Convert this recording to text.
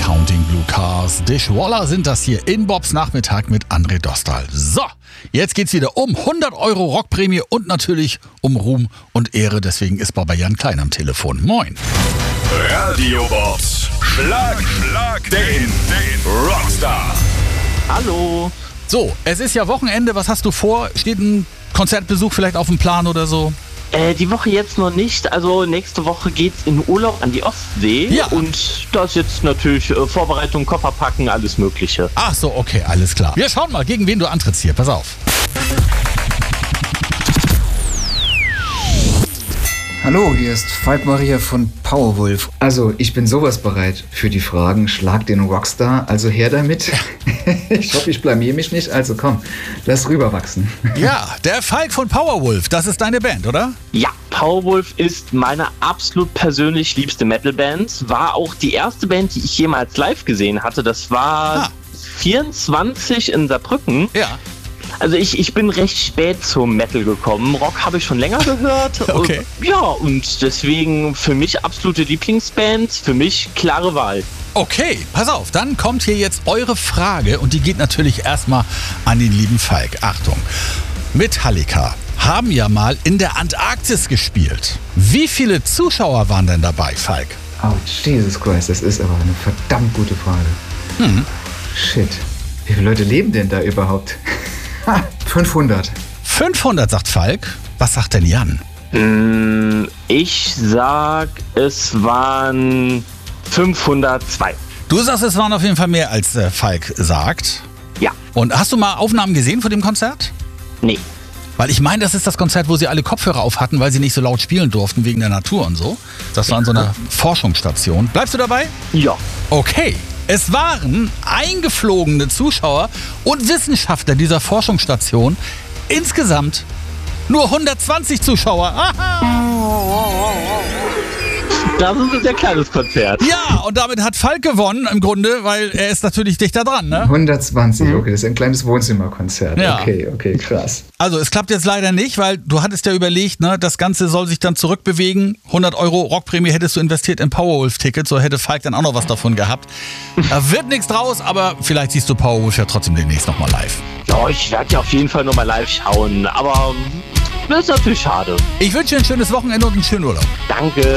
Counting Blue Cars. Dishwaller sind das hier in Bobs Nachmittag mit André Dostal. So, jetzt geht's wieder um 100 Euro Rockprämie und natürlich um Ruhm und Ehre. Deswegen ist Baba Jan Klein am Telefon. Moin. Radio Bobs. Schlag den Rockstar. Hallo. So, es ist ja Wochenende. Was hast du vor? Steht ein Konzertbesuch vielleicht auf dem Plan oder so? Die Woche jetzt noch nicht. Also nächste Woche geht's in Urlaub an die Ostsee. Ja. Und da ist jetzt natürlich Vorbereitung, Koffer packen, alles Mögliche. Ach so, okay, alles klar. Wir schauen mal, gegen wen du antrittst hier. Pass auf. Hallo, hier ist Falk Maria von Powerwolf. Also, ich bin sowas bereit für die Fragen. Schlag den Rockstar, also her damit. Ich hoffe, ich blamier mich nicht, also komm, lass rüberwachsen. Ja, der Falk von Powerwolf, das ist deine Band, oder? Ja, Powerwolf ist meine absolut persönlich liebste Metalband. War auch die erste Band, die ich jemals live gesehen hatte. Das war 24 in Saarbrücken. Ja. Also ich bin recht spät zum Metal gekommen. Rock habe ich schon länger gehört. Okay. Ja, und deswegen für mich absolute Lieblingsband, für mich klare Wahl. Okay, pass auf, dann kommt hier jetzt eure Frage und die geht natürlich erstmal an den lieben Falk. Achtung, Metallica haben ja mal in der Antarktis gespielt. Wie viele Zuschauer waren denn dabei, Falk? Oh, Jesus Christ, das ist aber eine verdammt gute Frage. Shit, wie viele Leute leben denn da überhaupt? 500. 500, sagt Falk. Was sagt denn Jan? Ich sag, es waren 502. Du sagst, es waren auf jeden Fall mehr, als Falk sagt. Ja. Und hast du mal Aufnahmen gesehen von dem Konzert? Nee. Weil ich meine, das ist das Konzert, wo sie alle Kopfhörer auf hatten, weil sie nicht so laut spielen durften wegen der Natur und so. Das war in so einer Forschungsstation. Bleibst du dabei? Ja. Okay. Es waren eingeflogene Zuschauer und Wissenschaftler dieser Forschungsstation. Insgesamt nur 120 Zuschauer. Aha. Das ist ein sehr kleines Konzert. Ja, und damit hat Falk gewonnen im Grunde, weil er ist natürlich dichter dran, ne? 120, okay, das ist ein kleines Wohnzimmerkonzert. Ja. Okay, krass. Also es klappt jetzt leider nicht, weil du hattest ja überlegt, ne, das Ganze soll sich dann zurückbewegen. 100 Euro Rockprämie hättest du investiert in Powerwolf-Tickets, so hätte Falk dann auch noch was davon gehabt. Da wird nichts draus, aber vielleicht siehst du Powerwolf ja trotzdem demnächst nochmal live. Ja, ich werde ja auf jeden Fall nochmal live schauen, aber das ist natürlich schade. Ich wünsche dir ein schönes Wochenende und einen schönen Urlaub. Danke.